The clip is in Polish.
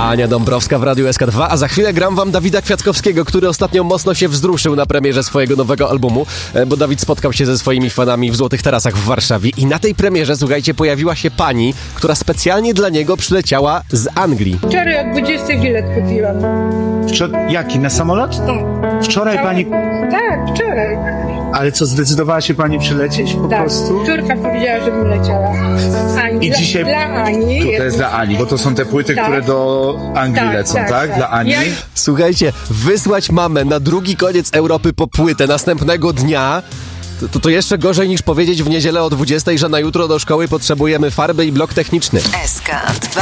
Ania Dąbrowska w Radiu SK2, a za chwilę gram wam Dawida Kwiatkowskiego, który ostatnio mocno się wzruszył na premierze swojego nowego albumu, bo Dawid spotkał się ze swoimi fanami w Złotych Tarasach w Warszawie i na tej premierze, słuchajcie, pojawiła się pani, która specjalnie dla niego przyleciała z Anglii. Wczoraj o 20 bilet kupiłam. Jaki? Na samolot? Wczoraj pani... Tak, wczoraj. Ale co, zdecydowała się pani przylecieć po prostu? Córka powiedziała, żebym leciała. Ani, I dzisiaj... Dla Ani. To jest dla Ani, bo to są te płyty, Tak. które do Anglii lecą, tak? Dla Ani. Słuchajcie, wysłać mamę na drugi koniec Europy po płytę następnego dnia, to jeszcze gorzej niż powiedzieć w niedzielę o 20, że na jutro do szkoły potrzebujemy farby i blok techniczny. SK2